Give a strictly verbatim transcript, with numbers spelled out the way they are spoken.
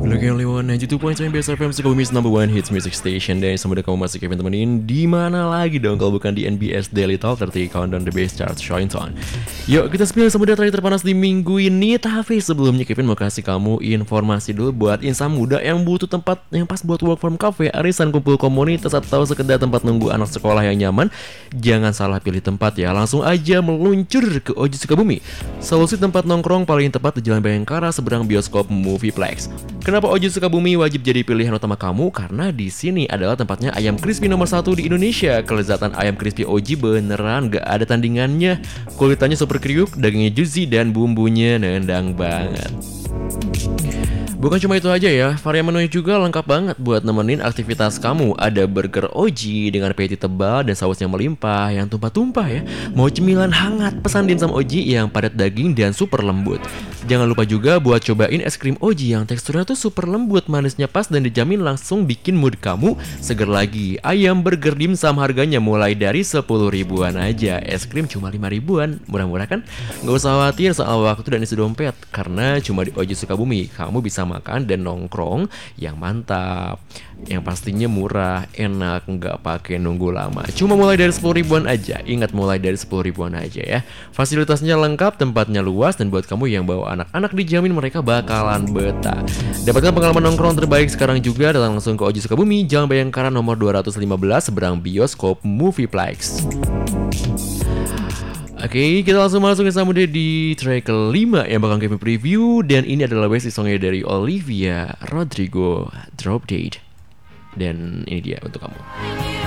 Looking only one ninety two point seven B S F M Sukabumi's number one hits music station. Dan semoga kamu masih Kevin temenin. Di mana lagi dong kalau bukan di N B S Daily Talk tiga puluh Countdown the Best Charts Showing On. Yuk kita spill semudah terakhir terpanas di minggu ini. Tapi sebelumnya Kevin mau kasih kamu informasi dulu buat insan muda yang butuh tempat yang pas buat work from cafe, arisan, kumpul komunitas, atau sekedar tempat nunggu anak sekolah yang nyaman. Jangan salah pilih tempat ya, langsung aja meluncur ke Oji Sukabumi. Solusi tempat nongkrong paling tepat di Jalan Bayangkara seberang bioskop Movieplex. Kenapa Oji Sukabumi wajib jadi pilihan utama kamu? Karena di sini adalah tempatnya ayam crispy nomor satu di Indonesia. Kelezatan ayam crispy Oji beneran gak ada tandingannya. Kualitasnya super kriuk, dagingnya juicy, dan bumbunya nendang banget. Bukan cuma itu aja ya, varian menunya juga lengkap banget buat nemenin aktivitas kamu. Ada burger Oji dengan patty tebal dan sausnya melimpah yang tumpah-tumpah ya. Mau cemilan hangat, pesan dimsum Oji yang padat daging dan super lembut. Jangan lupa juga buat cobain es krim Oji yang teksturnya tuh super lembut, manisnya pas, dan dijamin langsung bikin mood kamu seger lagi. Ayam burger dimsum harganya mulai dari sepuluh ribuan aja. Es krim cuma lima ribuan, murah-murah kan? Gak usah khawatir soal waktu dan isi dompet, karena cuma di Oji Sukabumi kamu bisa makan dan nongkrong yang mantap, yang pastinya murah, enak, nggak pakai nunggu lama. Cuma mulai dari sepuluh ribuan aja. Ingat, mulai dari sepuluh ribuan aja ya. Fasilitasnya lengkap, tempatnya luas, dan buat kamu yang bawa anak-anak dijamin mereka bakalan betah. Dapatkan pengalaman nongkrong terbaik sekarang juga. Datang langsung ke Oji Sukabumi, Jalan Bayangkara nomor dua ratus lima belas seberang bioskop Movieplex. Oke, okay, kita langsung masuk ke Samude di track kelima yang bakal kami preview. Dan ini adalah versi songnya dari Olivia Rodrigo, Drop Date. Dan ini dia untuk kamu.